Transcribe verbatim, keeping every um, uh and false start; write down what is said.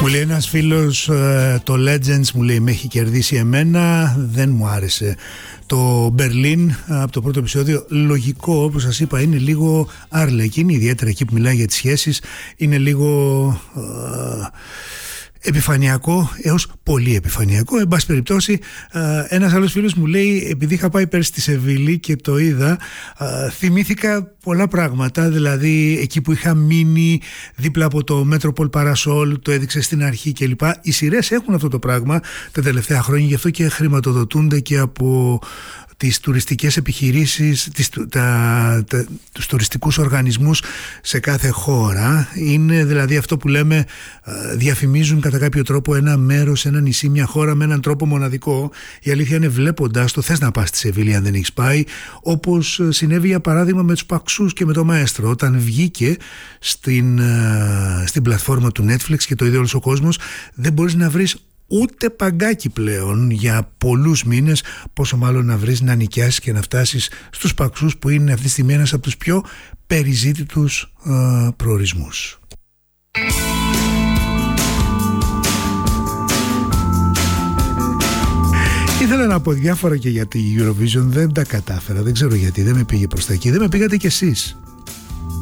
λέει ένας φίλος, το Legends, μου λέει, με έχει κερδίσει εμένα, δεν μου άρεσε. Το Berlin από το πρώτο επεισόδιο, λογικό, όπως σας είπα, είναι λίγο αρλεκίνη, ιδιαίτερα εκεί που μιλάει για τις σχέσεις, είναι λίγο ε, επιφανειακό έως πολύ επιφανειακό. Εν πάση περιπτώσει, ένας άλλος φίλος μου λέει, επειδή είχα πάει πέρσι στη Σεβίλη και το είδα, θυμήθηκα πολλά πράγματα, δηλαδή εκεί που είχα μείνει δίπλα από το Metropole Parasol, το έδειξε στην αρχή κλπ. Οι σειρές έχουν αυτό το πράγμα τα τελευταία χρόνια, γι' αυτό και χρηματοδοτούνται και από τις τουριστικές επιχειρήσεις, τις, τα, τα, τους τουριστικούς οργανισμούς σε κάθε χώρα. Είναι δηλαδή αυτό που λέμε, διαφημίζουν κατά κάποιο τρόπο ένα μέρος, ένα νησί, μια χώρα με έναν τρόπο μοναδικό. Η αλήθεια είναι, βλέποντας το, θες να πας στη Σεβίλη αν δεν έχεις πάει, όπως συνέβη για παράδειγμα με τους Παξούς και με το Μαέστρο, όταν βγήκε στην, στην πλατφόρμα του Netflix και το είδε όλος ο κόσμος. Δεν μπορείς να βρεις ούτε παγκάκι πλέον για πολλούς μήνες, πόσο μάλλον να βρεις να νοικιάσεις και να φτάσεις στους Παξούς, που είναι αυτή τη στιγμή ένας από τους πιο περιζήτητους ε, προορισμούς. Ήθελα να πω διάφορα και για τη Eurovision, δεν τα κατάφερα, δεν ξέρω γιατί, δεν με πήγε προς τα εκεί, δεν με πήγατε κι εσείς.